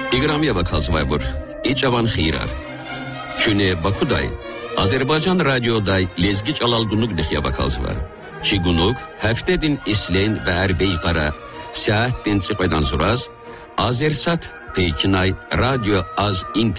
İqramiya bakalsıvaybur. İçavan xirar. Çüne Bakuday, Azerbaycan radyoday lezgi çalalgunluk dixya bakalsıvar. Çigunuk, heftedin islen ve erbey qara, saattin çıqaydan zuraz, Azersat, Peykinay, radyo az